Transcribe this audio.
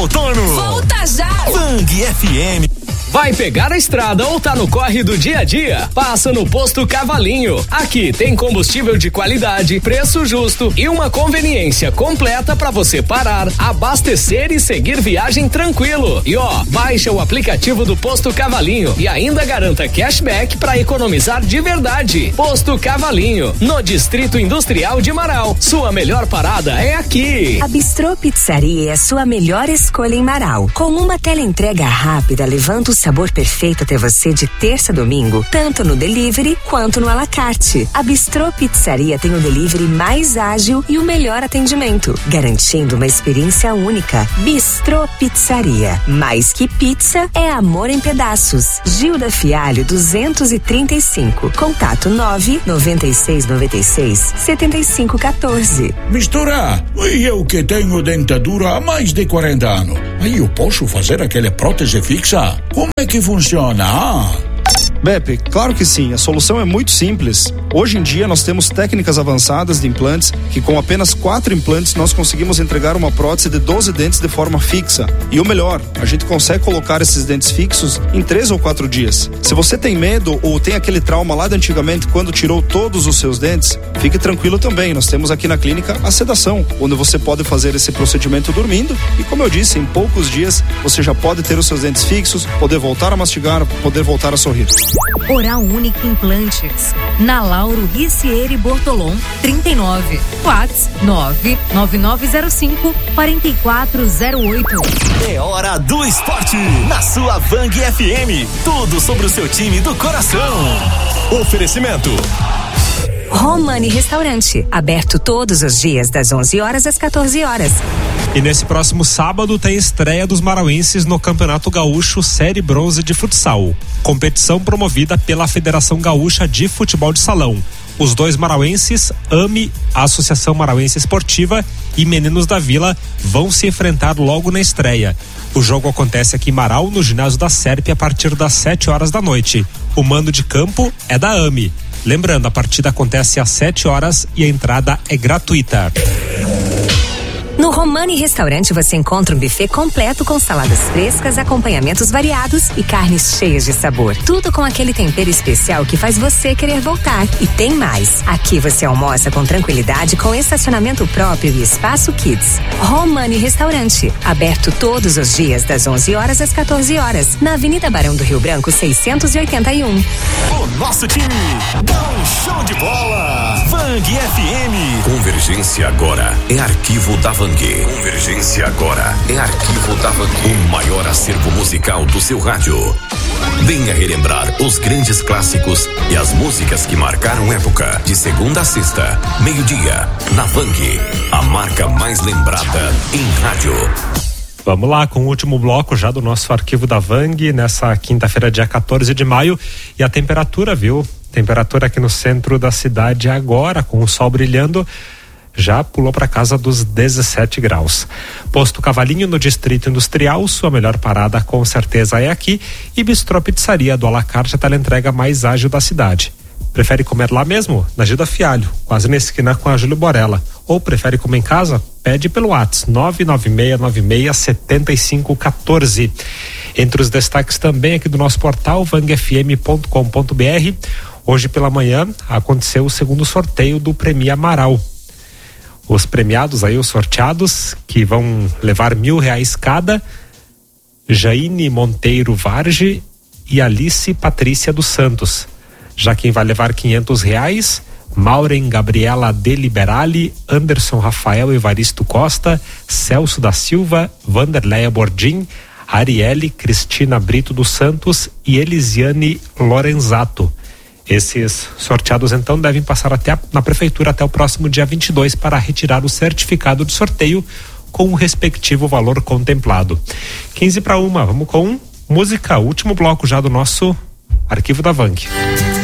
outono. Volta já! Bang FM. Vai pegar a estrada ou tá no corre do dia a dia? Passa no Posto Cavalinho. Aqui tem combustível de qualidade, preço justo e uma conveniência completa para você parar, abastecer e seguir viagem tranquilo. E baixa o aplicativo do Posto Cavalinho e ainda garanta cashback para economizar de verdade. Posto Cavalinho, no Distrito Industrial de Marau. Sua melhor parada é aqui. A Bistrô Pizzaria é a sua melhor escolha em Marau. Com uma teleentrega rápida, levanta o sabor perfeito até você de terça a domingo, tanto no delivery quanto no à la carte. A Bistrô Pizzaria tem o delivery mais ágil e o melhor atendimento, garantindo uma experiência única. Bistrô Pizzaria. Mais que pizza, é amor em pedaços. Gilda Fialho 235. Contato 99696-7514. Mistura, e eu que tenho dentadura há mais de 40 anos. Aí eu posso fazer aquela prótese fixa? Como é que funciona? Beppe, claro que sim, a solução é muito simples. Hoje em dia nós temos técnicas avançadas de implantes que com apenas 4 implantes nós conseguimos entregar uma prótese de 12 dentes de forma fixa. E o melhor, a gente consegue colocar esses dentes fixos em 3 ou 4 dias. Se você tem medo ou tem aquele trauma lá de antigamente quando tirou todos os seus dentes, fique tranquilo também, nós temos aqui na clínica a sedação, onde você pode fazer esse procedimento dormindo e, como eu disse, em poucos dias você já pode ter os seus dentes fixos, poder voltar a mastigar, poder voltar a sorrir. Oral Unique Implantes, na Lauro Ricieri Bortolom, 39. Whats 99905-4408. É hora do esporte na sua Bang FM. Tudo sobre o seu time do coração. Oferecimento Romani Restaurante, aberto todos os dias das 11 horas às 14 horas. E nesse próximo sábado tem estreia dos marauenses no Campeonato Gaúcho Série Bronze de Futsal, competição promovida pela Federação Gaúcha de Futebol de Salão. Os dois marauenses, AME, a Associação Marauense Esportiva, e Meninos da Vila vão se enfrentar logo na estreia. O jogo acontece aqui em Marau, no ginásio da SERP, a partir das 7 horas da noite. O mando de campo é da AME. Lembrando, a partida acontece às 7 horas e a entrada é gratuita. No Romani Restaurante você encontra um buffet completo com saladas frescas, acompanhamentos variados e carnes cheias de sabor. Tudo com aquele tempero especial que faz você querer voltar. E tem mais. Aqui você almoça com tranquilidade, com estacionamento próprio e espaço kids. Romani Restaurante, aberto todos os dias das 11 horas às 14 horas, na Avenida Barão do Rio Branco 681. O nosso time dá um show de bola. Bang FM. Convergência agora é arquivo da Bang. Convergência agora é arquivo da Bang. O maior acervo musical do seu rádio. Venha relembrar os grandes clássicos e as músicas que marcaram época. De segunda a sexta, meio-dia, na Bang, a marca mais lembrada em rádio. Vamos lá com o último bloco já do nosso arquivo da Bang, nessa quinta-feira, dia 14 de maio. E a temperatura, viu? Temperatura aqui no centro da cidade agora, com o sol brilhando, já pulou para casa dos 17 graus. Posto Cavalinho no Distrito Industrial, sua melhor parada com certeza é aqui. E Bistrô Pizzaria do à la carte, a teleentrega mais ágil da cidade. Prefere comer lá mesmo? Na Gilda Fialho, quase na esquina com a Júlio Borella. Ou prefere comer em casa? Pede pelo WhatsApp 996967514. Entre os destaques também aqui do nosso portal bangfm.com.br, hoje pela manhã aconteceu o segundo sorteio do Prêmio Amaral. Os premiados aí, os sorteados, que vão levar R$1.000 cada: Jaine Monteiro Varge e Alice Patrícia dos Santos. Já quem vai levar R$500, Maureen Gabriela De Liberali, Anderson Rafael Evaristo Costa, Celso da Silva, Vanderleia Bordim, Arielle Cristina Brito dos Santos e Elisiane Lorenzato. Esses sorteados então devem passar na prefeitura até o próximo dia 22 para retirar o certificado de sorteio com o respectivo valor contemplado. 12:50, vamos com música, último bloco já do nosso arquivo da Bang.